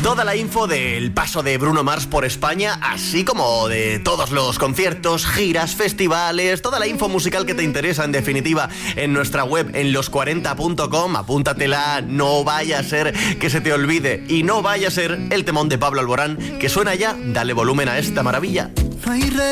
Toda la info del paso de Bruno Mars por España, así como de todos los conciertos, giras, festivales, toda la info musical que te interesa, en definitiva, en nuestra web, en los40.com. Apúntatela, no vaya a ser que se te olvide y no vaya a ser el temón de Pablo Alborán que suena ya. Dale volumen a esta maravilla.